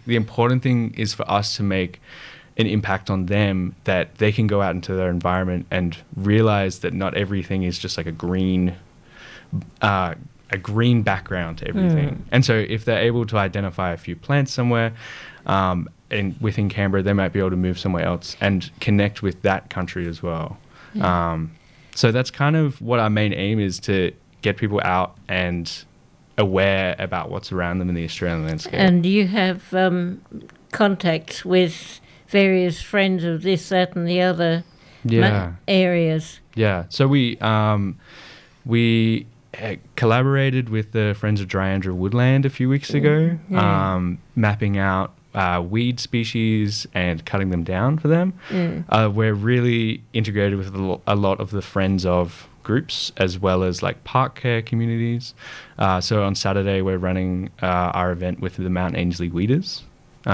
the important thing is for us to make an impact on them, that they can go out into their environment and realize that not everything is just like a green background to everything. And so if they're able to identify a few plants somewhere, and within Canberra, they might be able to move somewhere else and connect with that country as well. So that's kind of what our main aim is, to get people out and aware about what's around them in the Australian landscape. And you have contacts with various friends of this, that and the other areas. Yeah. So we collaborated with the Friends of Dryandra Woodland a few weeks ago, mapping out weed species and cutting them down for them. We're really integrated with a lot of the Friends of groups, as well as like park care communities. So on Saturday, we're running our event with the Mount Ainslie Weeders.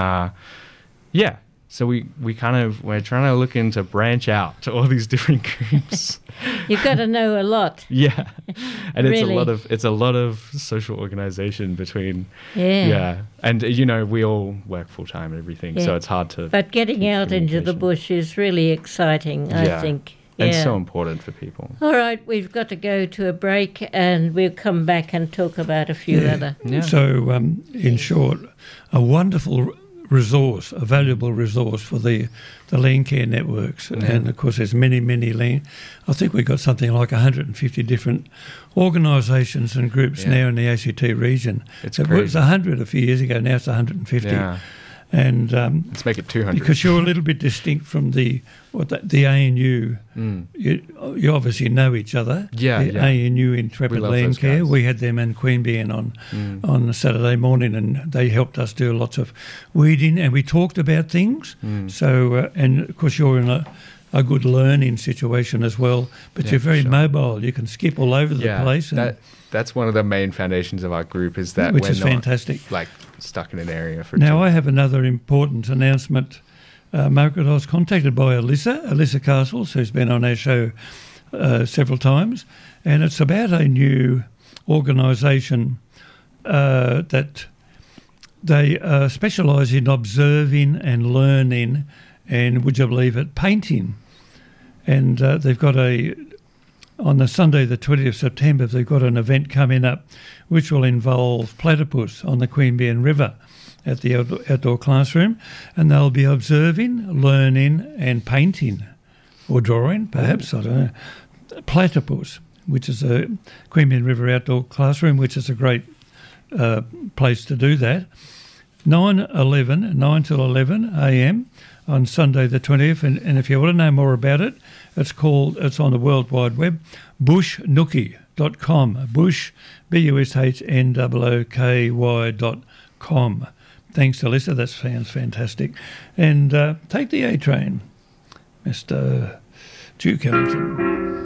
So we're trying to look into branch out to all these different groups. You've got to know a lot. Yeah, and Really? it's a lot of social organisation between. And we all work full time and everything, so it's hard to. But getting out into the bush is really exciting, I think. And so important for people. All right, we've got to go to a break, and we'll come back and talk about a few other. Yeah. So, in short, a wonderful resource, a valuable resource for the land care networks. And of course there's many land. I think we've got something like 150 different organisations and groups now in the ACT region. It was 100 a few years ago, now it's 150. Yeah. And let's make it 200. Because you're a little bit distinct from the ANU. You obviously know each other. ANU Intrepid Land Care. We had them in Queanbeyan on Saturday morning, and they helped us do lots of weeding, and we talked about things. So, and of course you're in a good learning situation as well, but you're very mobile. You can skip all over the place. That's one of the main foundations of our group, is that which is fantastic. Like stuck in an area for. Now I have another important announcement. Margaret, I was contacted by Alyssa Castles, who's been on our show several times, and it's about a new organisation that they specialise in observing and learning, and would you believe it, painting. And they've got on the Sunday the 20th of September, they've got an event coming up which will involve platypus on the Queanbeyan River at the outdoor classroom, and they'll be observing, learning and painting, or drawing perhaps, I don't know, platypus, which is a Queanbeyan River outdoor classroom, which is a great place to do that. 9 till 11 a.m. on Sunday the 20th, and if you want to know more about it, it's on the World Wide Web, bushnooky.com, bush, bushnooky.com. Thanks, Alyssa, that sounds fantastic. And take the A-Train, Mr. Duke Ellington.